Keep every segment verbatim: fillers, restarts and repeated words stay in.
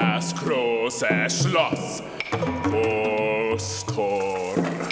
das große Schloss Großtor.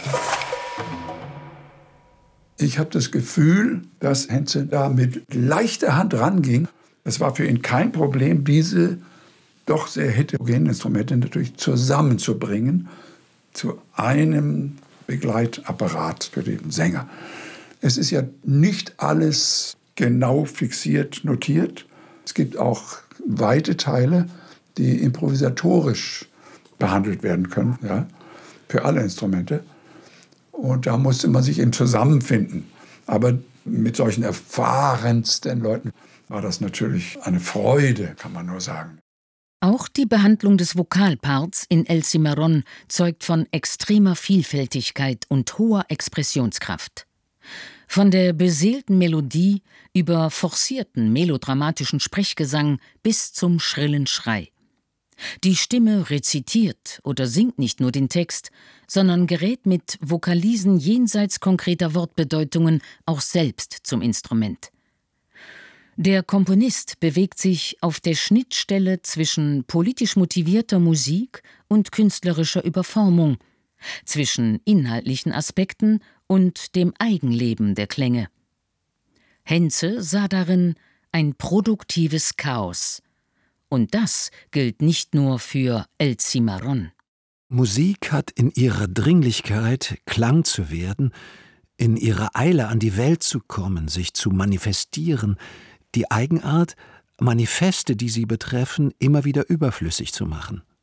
Ich habe das Gefühl, dass Henze da mit leichter Hand ranging. Es war für ihn kein Problem, diese doch sehr heterogenen Instrumente natürlich zusammenzubringen zu einem Begleitapparat für den Sänger. Es ist ja nicht alles genau fixiert, notiert. Es gibt auch weite Teile, die improvisatorisch behandelt werden können, ja, für alle Instrumente. Und da musste man sich eben zusammenfinden. Aber mit solchen erfahrensten Leuten war das natürlich eine Freude, kann man nur sagen. Auch die Behandlung des Vokalparts in El Cimarrón zeugt von extremer Vielfältigkeit und hoher Expressionskraft. Von der beseelten Melodie über forcierten melodramatischen Sprechgesang bis zum schrillen Schrei. Die Stimme rezitiert oder singt nicht nur den Text, sondern gerät mit Vokalisen jenseits konkreter Wortbedeutungen auch selbst zum Instrument. Der Komponist bewegt sich auf der Schnittstelle zwischen politisch motivierter Musik und künstlerischer Überformung, zwischen inhaltlichen Aspekten und dem Eigenleben der Klänge. Henze sah darin ein produktives Chaos. Und das gilt nicht nur für El Cimarrón. Musik hat in ihrer Dringlichkeit, Klang zu werden, in ihrer Eile an die Welt zu kommen, sich zu manifestieren, die Eigenart, Manifeste, die sie betreffen, immer wieder überflüssig zu machen.